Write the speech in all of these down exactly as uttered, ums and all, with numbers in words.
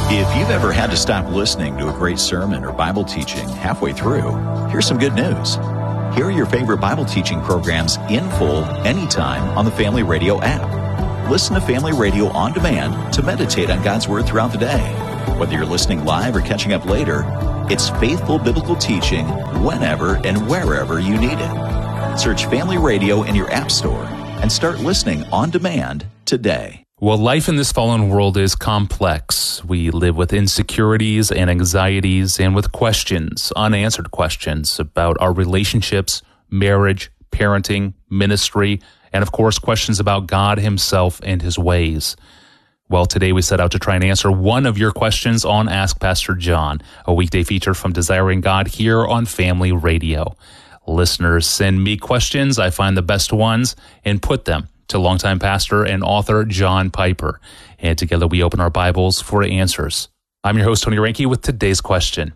If you've ever had to stop listening to a great sermon or Bible teaching halfway through, here's some good news. Here are your favorite Bible teaching programs in full anytime on the Family Radio app. Listen to Family Radio on demand to meditate on God's Word throughout the day. Whether you're listening live or catching up later, it's faithful biblical teaching whenever and wherever you need it. Search Family Radio in your app store and start listening on demand today. Well, life in this fallen world is complex. We live with insecurities and anxieties and with questions, unanswered questions about our relationships, marriage, parenting, ministry, and of course, questions about God Himself and His ways. Well, today we set out to try and answer one of your questions on Ask Pastor John, a weekday feature from Desiring God here on Family Radio. Listeners send me questions, I find the best ones, and put them to longtime pastor and author John Piper. And together we open our Bibles for answers. I'm your host, Tony Reinke, with today's question.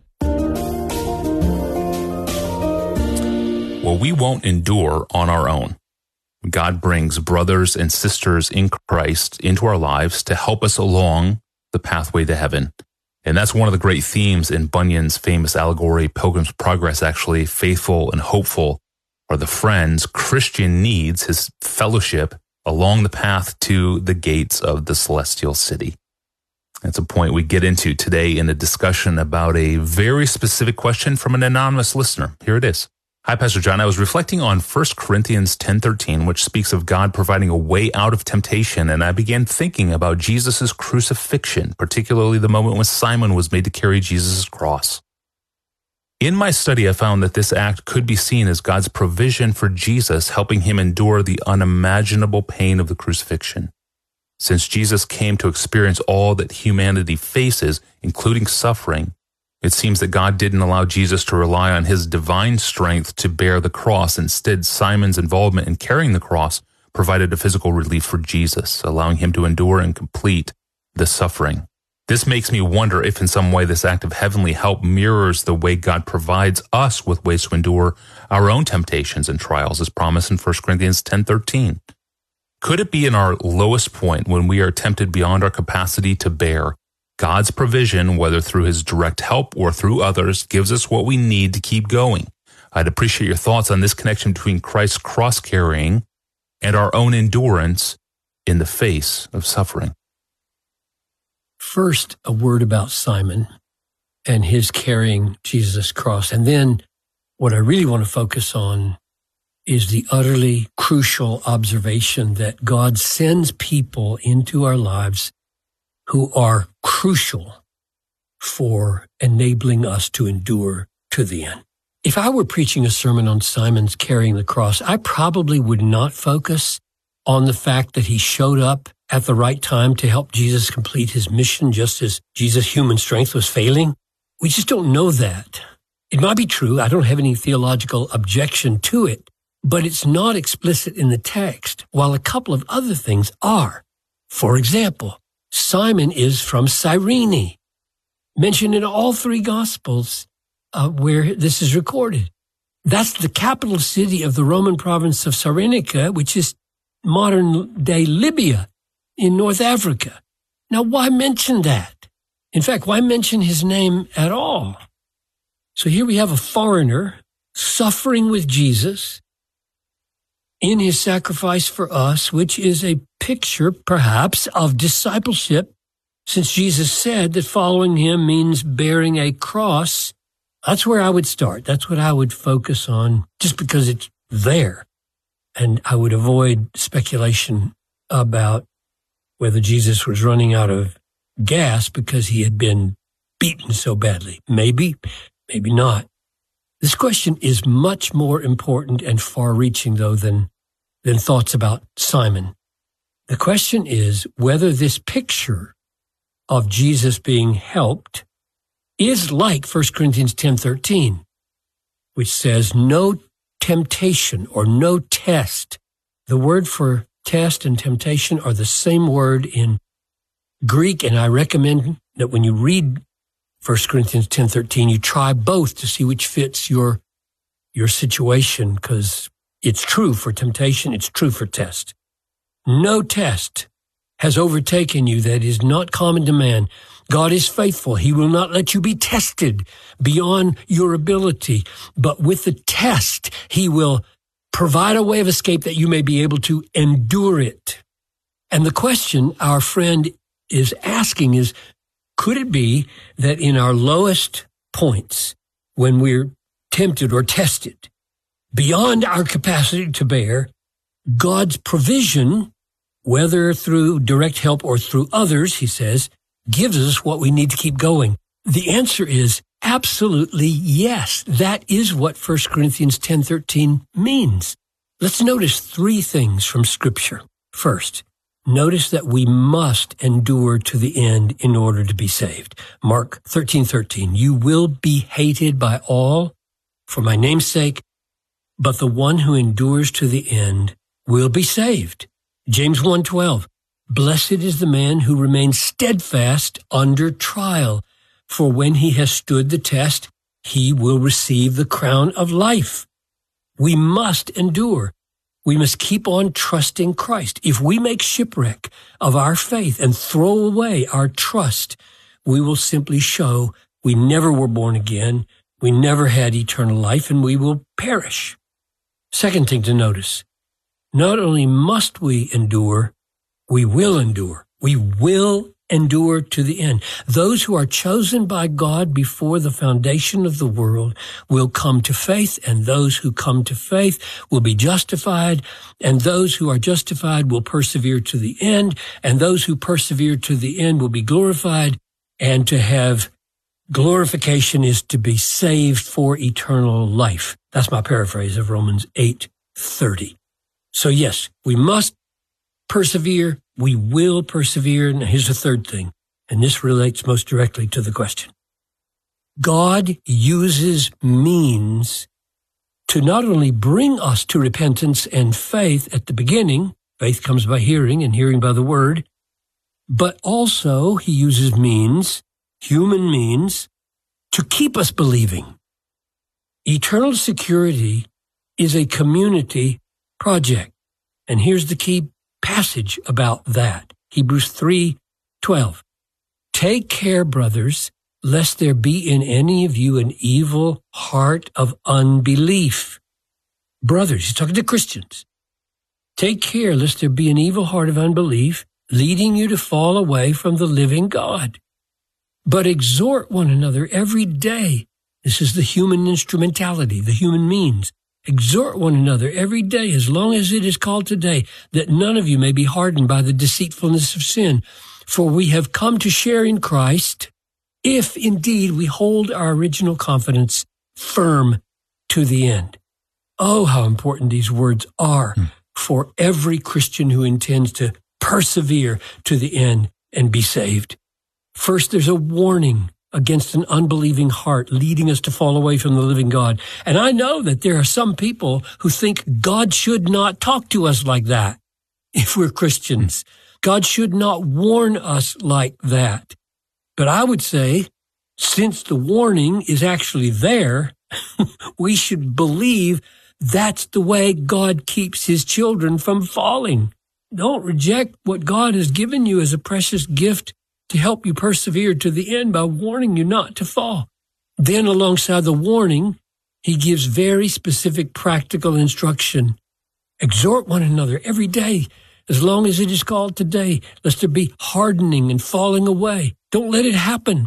Well, we won't endure on our own. God brings brothers and sisters in Christ into our lives to help us along the pathway to heaven. And that's one of the great themes in Bunyan's famous allegory, Pilgrim's Progress, actually. Faithful and hopeful are the friends Christian needs, his fellowship, along the path to the gates of the celestial city. That's a point we get into today in a discussion about a very specific question from an anonymous listener. Here it is. Hi, Pastor John. I was reflecting on First Corinthians ten thirteen, which speaks of God providing a way out of temptation, and I began thinking about Jesus' crucifixion, particularly the moment when Simon was made to carry Jesus' cross. In my study, I found that this act could be seen as God's provision for Jesus, helping him endure the unimaginable pain of the crucifixion. Since Jesus came to experience all that humanity faces, including suffering, it seems that God didn't allow Jesus to rely on his divine strength to bear the cross. Instead, Simon's involvement in carrying the cross provided a physical relief for Jesus, allowing him to endure and complete the suffering. This makes me wonder if in some way this act of heavenly help mirrors the way God provides us with ways to endure our own temptations and trials, as promised in First Corinthians ten thirteen. Could it be in our lowest point, when we are tempted beyond our capacity to bear, God's provision, whether through his direct help or through others, gives us what we need to keep going? I'd appreciate your thoughts on this connection between Christ's cross-carrying and our own endurance in the face of suffering. First, a word about Simon and his carrying Jesus' cross. And then what I really want to focus on is the utterly crucial observation that God sends people into our lives who are crucial for enabling us to endure to the end. If I were preaching a sermon on Simon's carrying the cross, I probably would not focus on the fact that he showed up at the right time to help Jesus complete his mission, just as Jesus' human strength was failing. We just don't know that. It might be true. I don't have any theological objection to it, but it's not explicit in the text, while a couple of other things are. For example, Simon is from Cyrene, mentioned in all three Gospels uh, where this is recorded. That's the capital city of the Roman province of Cyrenaica, which is modern-day Libya in North Africa. Now, why mention that? In fact, why mention his name at all? So here we have a foreigner suffering with Jesus in his sacrifice for us, which is a picture, perhaps, of discipleship, since Jesus said that following him means bearing a cross. That's where I would start. That's what I would focus on, just because it's there. And I would avoid speculation about whether Jesus was running out of gas because he had been beaten so badly. Maybe, maybe not. This question is much more important and far-reaching, though, than, than thoughts about Simon. The question is whether this picture of Jesus being helped is like First Corinthians ten thirteen, which says, no temptation or no test. The word for test and temptation are the same word in Greek, and I recommend that when you read First Corinthians ten thirteen, you try both to see which fits your your situation, because it's true for temptation, it's true for test. No test has overtaken you that is not common to man. God is faithful. He will not let you be tested beyond your ability. But with the test, he will provide a way of escape that you may be able to endure it. And the question our friend is asking is, could it be that in our lowest points, when we're tempted or tested beyond our capacity to bear, God's provision, whether through direct help or through others, he says, gives us what we need to keep going? The answer is absolutely yes. That is what First Corinthians ten thirteen means. Let's notice three things from Scripture. First, notice that we must endure to the end in order to be saved. Mark thirteen thirteen, you will be hated by all for my name's sake, but the one who endures to the end will be saved. James one twelve, blessed is the man who remains steadfast under trial, for when he has stood the test, he will receive the crown of life. We must endure. We must keep on trusting Christ. If we make shipwreck of our faith and throw away our trust, we will simply show we never were born again, we never had eternal life, and we will perish. Second thing to notice, not only must we endure, we will endure. We will endure to the end. Those who are chosen by God before the foundation of the world will come to faith, and those who come to faith will be justified, and those who are justified will persevere to the end, and those who persevere to the end will be glorified, and to have glorification is to be saved for eternal life. That's my paraphrase of Romans eight thirty. So yes, we must persevere. We will persevere. And here's the third thing, and this relates most directly to the question. God uses means to not only bring us to repentance and faith at the beginning, faith comes by hearing and hearing by the word, but also he uses means, human means, to keep us believing. Eternal security is a community project. And here's the key passage about that. Hebrews three twelve. Take care, brothers, lest there be in any of you an evil heart of unbelief. Brothers, he's talking to Christians. Take care, lest there be an evil heart of unbelief, leading you to fall away from the living God. But exhort one another every day. This is the human instrumentality, the human means. Exhort one another every day, as long as it is called today, that none of you may be hardened by the deceitfulness of sin. For we have come to share in Christ, if indeed we hold our original confidence firm to the end. Oh, how important these words are mm. for every Christian who intends to persevere to the end and be saved. First, there's a warning against an unbelieving heart, leading us to fall away from the living God. And I know that there are some people who think God should not talk to us like that if we're Christians. God should not warn us like that. But I would say, since the warning is actually there, we should believe that's the way God keeps his children from falling. Don't reject what God has given you as a precious gift to help you persevere to the end by warning you not to fall. Then alongside the warning, he gives very specific practical instruction. Exhort one another every day, as long as it is called today, lest there be hardening and falling away. Don't let it happen.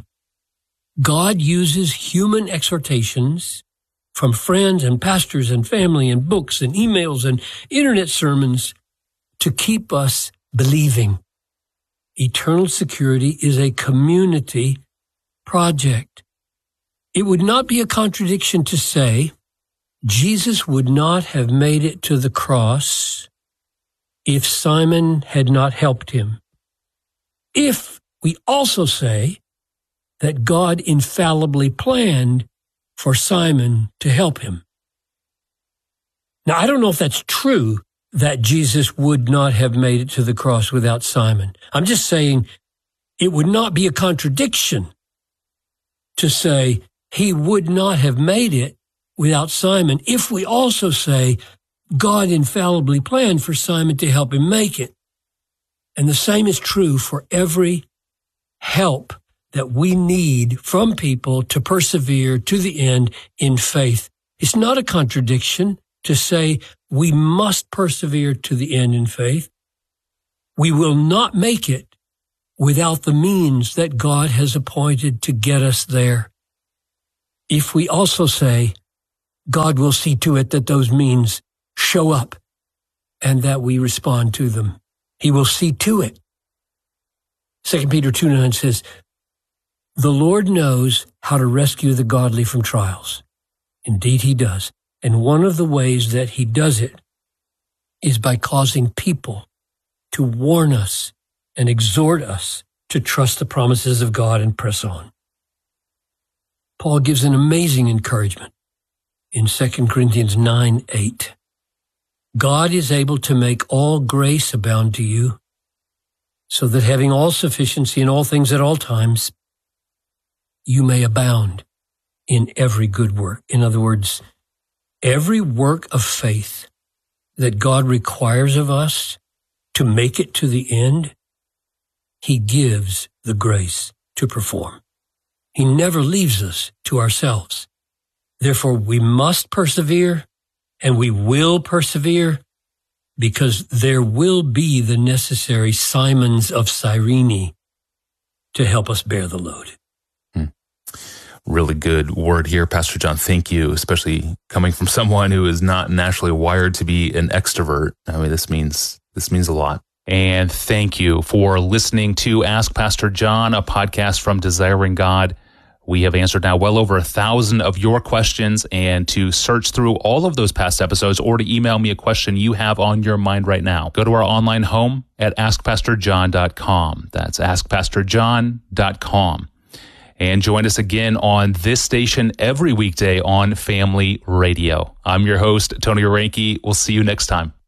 God uses human exhortations from friends and pastors and family and books and emails and internet sermons to keep us believing. Eternal security is a community project. It would not be a contradiction to say Jesus would not have made it to the cross if Simon had not helped him. If we also say that God infallibly planned for Simon to help him. Now, I don't know if that's true, that Jesus would not have made it to the cross without Simon. I'm just saying it would not be a contradiction to say he would not have made it without Simon if we also say God infallibly planned for Simon to help him make it. And the same is true for every help that we need from people to persevere to the end in faith. It's not a contradiction to say we must persevere to the end in faith. We will not make it without the means that God has appointed to get us there. If we also say, God will see to it that those means show up and that we respond to them. He will see to it. Second Peter two nine says, the Lord knows how to rescue the godly from trials. Indeed, he does. And one of the ways that he does it is by causing people to warn us and exhort us to trust the promises of God and press on. Paul gives an amazing encouragement in Second Corinthians nine eight. God is able to make all grace abound to you, so that having all sufficiency in all things at all times, you may abound in every good work. In other words, every work of faith that God requires of us to make it to the end, he gives the grace to perform. He never leaves us to ourselves. Therefore, we must persevere, and we will persevere, because there will be the necessary Simons of Cyrene to help us bear the load. Hmm. Really good word here, Pastor John. Thank you, especially coming from someone who is not naturally wired to be an extrovert. I mean, this means this means a lot. And thank you for listening to Ask Pastor John, a podcast from Desiring God. We have answered now well over a thousand of your questions, and to search through all of those past episodes or to email me a question you have on your mind right now, go to our online home at ask pastor john dot com. That's ask pastor john dot com. And join us again on this station every weekday on Family Radio. I'm your host, Tony Orenke. We'll see you next time.